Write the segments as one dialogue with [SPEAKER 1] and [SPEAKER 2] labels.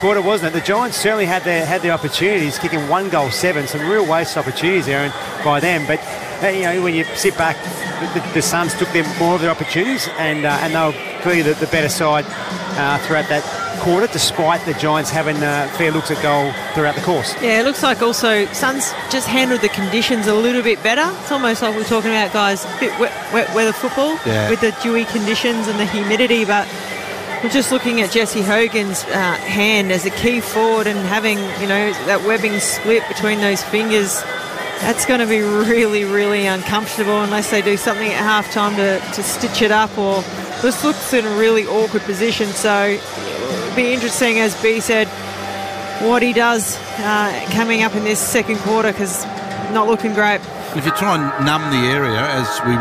[SPEAKER 1] quarter, wasn't it? The Giants certainly had their opportunities, kicking 1-7, some real waste opportunities there and by them. But when you sit back, the Suns took them more of their opportunities, and they were clearly the better side throughout that quarter, despite the Giants having fair looks at goal throughout the course.
[SPEAKER 2] Yeah, it looks like also Suns just handled the conditions a little bit better. It's almost like we're talking about, guys, a bit wet weather football with the dewy conditions and the humidity, but we're just looking at Jesse Hogan's hand as a key forward and having, that webbing split between those fingers. That's going to be really, really uncomfortable unless they do something at halftime to stitch it up, or this looks in a really awkward position. So it'll be interesting, as B said, what he does coming up in this second quarter, because not looking great.
[SPEAKER 3] If you try and numb the area, as we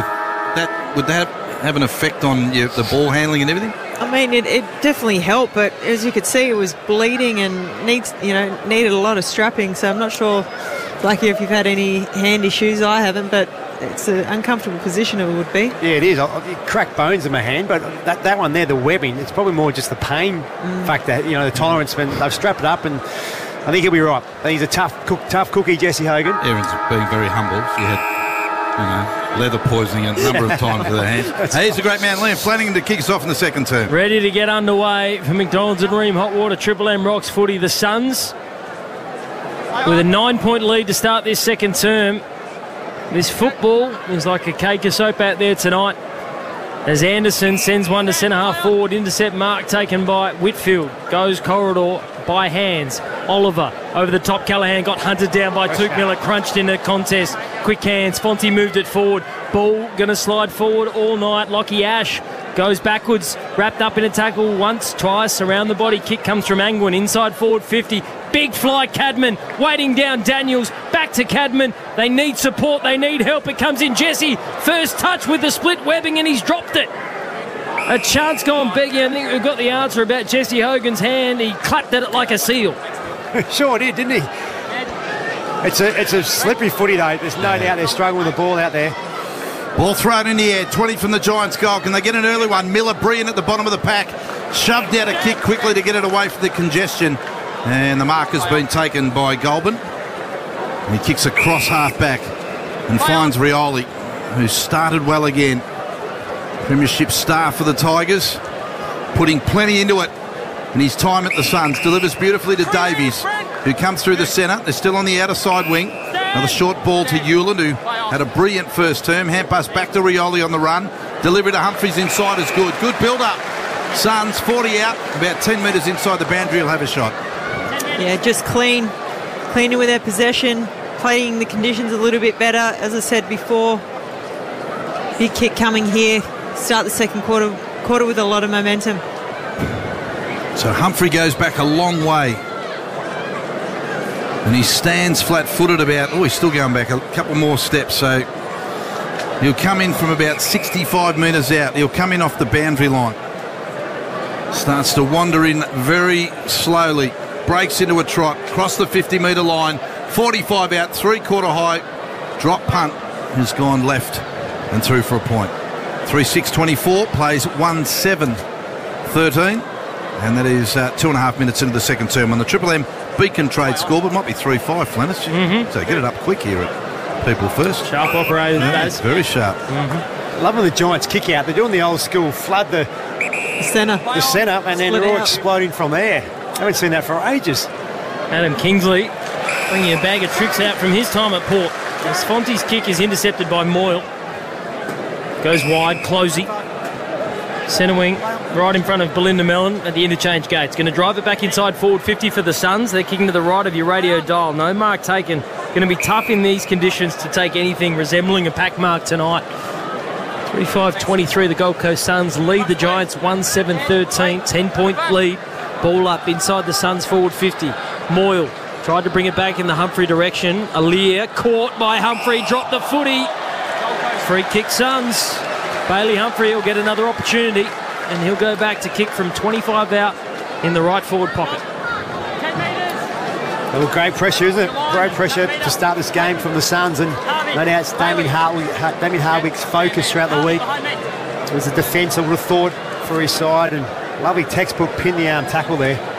[SPEAKER 3] would that have an effect on the ball handling and everything?
[SPEAKER 2] I mean, it definitely helped, but as you could see, it was bleeding and needed a lot of strapping. So I'm not sure, like, if you've had any hand issues. I haven't, but it's an uncomfortable position it would be.
[SPEAKER 1] Yeah, it is. You crack bones in my hand, but that one there, the webbing, it's probably more just the pain factor. The tolerance. When they've strapped it up, and I think he'll be right. I think he's a tough cookie, Jesse Hogan.
[SPEAKER 3] Aaron's being very humble. She had, leather poisoning a number of times with her hands. Hey, he's a great man, Liam Flanagan, to kick us off in the second term.
[SPEAKER 4] Ready to get underway for McDonald's and Ream Hot Water Triple M Rocks footy. The Suns with a 9-point lead to start this second term. This football is like a cake of soap out there tonight, as Anderson sends one to centre half forward. Intercept mark taken by Whitfield. Goes corridor by hands. Oliver over the top. Callaghan got hunted down by Tuke Miller. Crunched in a contest. Quick hands. Fonte moved it forward. Ball going to slide forward all night. Lockie Ash goes backwards. Wrapped up in a tackle once, twice. Around the body. Kick comes from Angwin. Inside forward 50. Big fly, Cadman. Waiting down Daniels. Back to Cadman. They need support. They need help. It comes in Jesse. First touch with the split webbing, and he's dropped it. A chance gone begging. I think we've got the answer about Jesse Hogan's hand. He clapped at it like a seal.
[SPEAKER 1] Sure did, didn't he? It's a slippery footy, though. There's no doubt they're struggling with the ball out there.
[SPEAKER 3] Ball thrown in the air, 20 from the Giants' goal. Can they get an early one? Miller brilliant at the bottom of the pack. Shoved out a kick quickly to get it away from the congestion. And the mark has been taken by Goulburn. And he kicks across half-back and finds Rioli, who started well again. Premiership star for the Tigers, putting plenty into it. And his time at the Suns delivers beautifully to Davies, who comes through the centre. They're still on the outer side wing. Another short ball to Hewland, who had a brilliant first term. Hand pass back to Rioli on the run. Delivery to Humphries inside is good. Good build-up. Suns 40 out, about 10 metres inside the boundary. Will have a shot.
[SPEAKER 2] Yeah, just cleaning with their possession, playing the conditions a little bit better. As I said before, big kick coming here. Start the second quarter with a lot of momentum.
[SPEAKER 3] So Humphrey goes back a long way. And he stands flat-footed about... he's still going back a couple more steps. So he'll come in from about 65 metres out. He'll come in off the boundary line. Starts to wander in very slowly. Breaks into a trot. Cross the 50-metre line. 45 out, three-quarter high. Drop punt has gone left and through for a point. 3-6-24, plays 1-7-13. And that is 2.5 minutes into the second term on the Triple M Beacon trade score, but might be 3-5, Flennis. So get it up quick here at People First.
[SPEAKER 4] Sharp operator, Baz.
[SPEAKER 3] Very sharp.
[SPEAKER 1] Loving the Giants kick out. They're doing the old school flood the
[SPEAKER 2] centre,
[SPEAKER 1] and then they're all exploding from there. I haven't seen that for ages.
[SPEAKER 4] Adam Kingsley bringing a bag of tricks out from his time at Port. As Fonte's kick is intercepted by Moyle. Goes wide, Closey. Centre wing, right in front of Belinda Mellon at the interchange gates. Going to drive it back inside forward 50 for the Suns. They're kicking to the right of your radio dial. No mark taken. Going to be tough in these conditions to take anything resembling a pack mark tonight. 35-23, the Gold Coast Suns lead the Giants 1-7-13. 10-point lead. Ball up inside the Suns forward 50. Moyle tried to bring it back in the Humphrey direction. Alir caught by Humphrey, dropped the footy. Free kick Suns. Bailey Humphrey will get another opportunity, and he'll go back to kick from 25 out in the right forward pocket.
[SPEAKER 1] Well, great pressure, isn't it? Great pressure to start this game from the Suns, and no doubt it's Damien Hardwick's focus throughout the week. It was a defence, I would have thought, for his side, and lovely textbook pin the arm tackle there.